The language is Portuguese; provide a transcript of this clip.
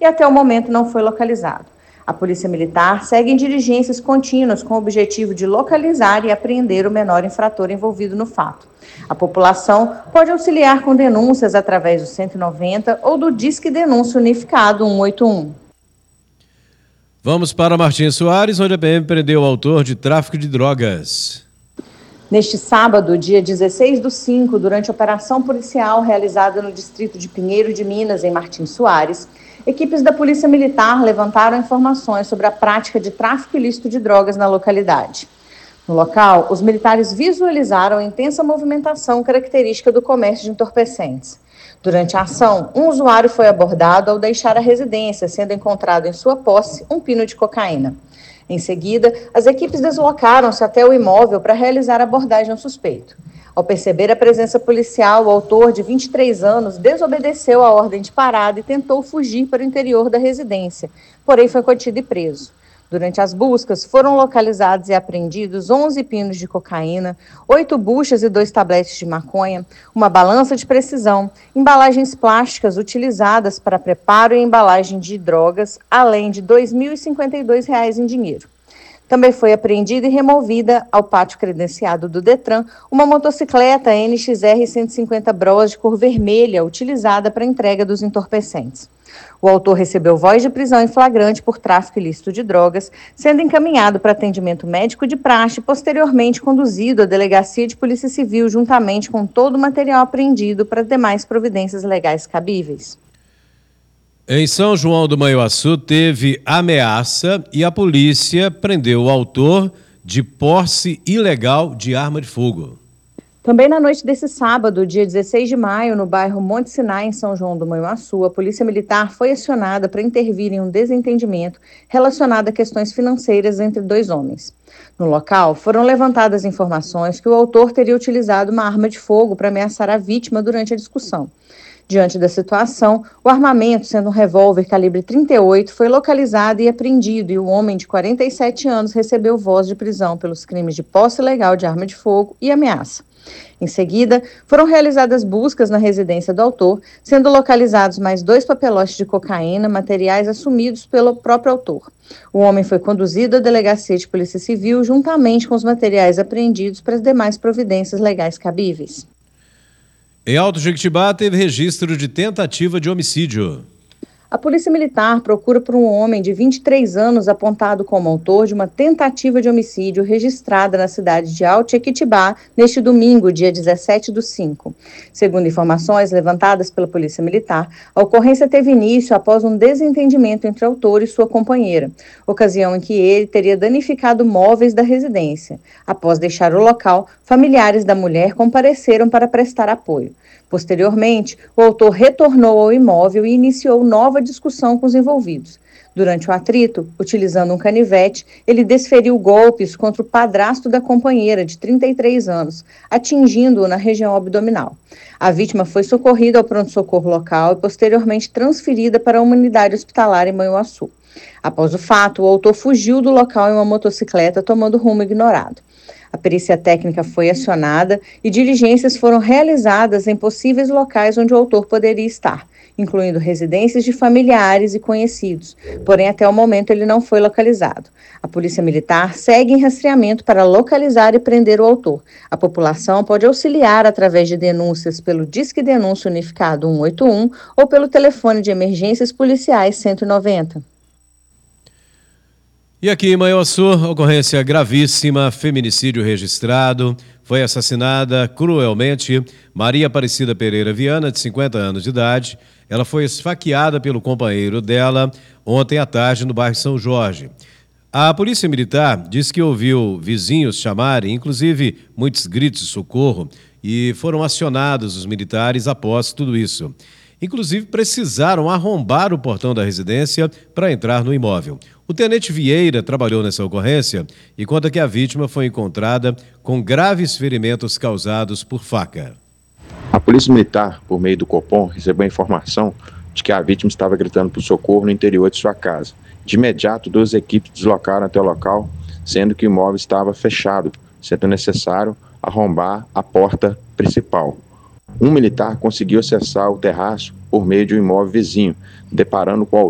e até o momento não foi localizado. A Polícia Militar segue em diligências contínuas com o objetivo de localizar e apreender o menor infrator envolvido no fato. A população pode auxiliar com denúncias através do 190 ou do Disque Denúncia Unificado 181. Vamos para Martim Soares, onde a PM prendeu o autor de tráfico de drogas. Neste sábado, dia 16/5, durante a operação policial realizada no distrito de Pinheiro de Minas, em Martim Soares, equipes da Polícia Militar levantaram informações sobre a prática de tráfico ilícito de drogas na localidade. No local, os militares visualizaram a intensa movimentação característica do comércio de entorpecentes. Durante a ação, um usuário foi abordado ao deixar a residência, sendo encontrado em sua posse um pino de cocaína. Em seguida, as equipes deslocaram-se até o imóvel para realizar a abordagem ao suspeito. Ao perceber a presença policial, o autor, de 23 anos, desobedeceu a ordem de parada e tentou fugir para o interior da residência, porém foi contido e preso. Durante as buscas, foram localizados e apreendidos 11 pinos de cocaína, 8 buchas e 2 tabletes de maconha, uma balança de precisão, embalagens plásticas utilizadas para preparo e embalagem de drogas, além de R$ 2.052 em dinheiro. Também foi apreendida e removida ao pátio credenciado do Detran uma motocicleta NXR 150 Bros de cor vermelha, utilizada para a entrega dos entorpecentes. O autor recebeu voz de prisão em flagrante por tráfico ilícito de drogas, sendo encaminhado para atendimento médico de praxe e posteriormente conduzido à Delegacia de Polícia Civil juntamente com todo o material apreendido para demais providências legais cabíveis. Em São João do Manhuaçu teve ameaça e a polícia prendeu o autor de posse ilegal de arma de fogo. Também na noite desse sábado, dia 16 de maio, no bairro Monte Sinai, em São João do Manhuaçu, a Polícia Militar foi acionada para intervir em um desentendimento relacionado a questões financeiras entre 2 homens. No local, foram levantadas informações que o autor teria utilizado uma arma de fogo para ameaçar a vítima durante a discussão. Diante da situação, o armamento, sendo um revólver calibre 38, foi localizado e apreendido, e o homem de 47 anos recebeu voz de prisão pelos crimes de posse ilegal de arma de fogo e ameaça. Em seguida, foram realizadas buscas na residência do autor, sendo localizados mais 2 papelotes de cocaína, materiais assumidos pelo próprio autor. O homem foi conduzido à Delegacia de Polícia Civil juntamente com os materiais apreendidos para as demais providências legais cabíveis. Em Alto Jequitibá teve registro de tentativa de homicídio. A Polícia Militar procura por um homem de 23 anos apontado como autor de uma tentativa de homicídio registrada na cidade de Alto Jequitibá neste domingo, dia 17/5. Segundo informações levantadas pela Polícia Militar, a ocorrência teve início após um desentendimento entre o autor e sua companheira, ocasião em que ele teria danificado móveis da residência. Após deixar o local, familiares da mulher compareceram para prestar apoio. Posteriormente, o autor retornou ao imóvel e iniciou nova discussão com os envolvidos. Durante o atrito, utilizando um canivete, ele desferiu golpes contra o padrasto da companheira, de 33 anos, atingindo-o na região abdominal. A vítima foi socorrida ao pronto-socorro local e posteriormente transferida para uma unidade hospitalar em Manhuaçu. Após o fato, o autor fugiu do local em uma motocicleta, tomando rumo ignorado. A perícia técnica foi acionada e diligências foram realizadas em possíveis locais onde o autor poderia estar, incluindo residências de familiares e conhecidos. Porém, até o momento, ele não foi localizado. A Polícia Militar segue em rastreamento para localizar e prender o autor. A população pode auxiliar através de denúncias pelo Disque Denúncia Unificado 181 ou pelo telefone de emergências policiais 190. E aqui em Manhuaçu, ocorrência gravíssima, feminicídio registrado. Foi assassinada cruelmente Maria Aparecida Pereira Viana, de 50 anos de idade. Ela foi esfaqueada pelo companheiro dela ontem à tarde no bairro São Jorge. A Polícia Militar diz que ouviu vizinhos chamarem, inclusive muitos gritos de socorro, e foram acionados os militares após tudo isso. Inclusive, precisaram arrombar o portão da residência para entrar no imóvel. O tenente Vieira trabalhou nessa ocorrência e conta que a vítima foi encontrada com graves ferimentos causados por faca. A Polícia Militar, por meio do Copom, recebeu a informação de que a vítima estava gritando por socorro no interior de sua casa. De imediato, 2 equipes deslocaram até o local, sendo que o imóvel estava fechado, sendo necessário arrombar a porta principal. Um militar conseguiu acessar o terraço por meio de um imóvel vizinho, deparando com o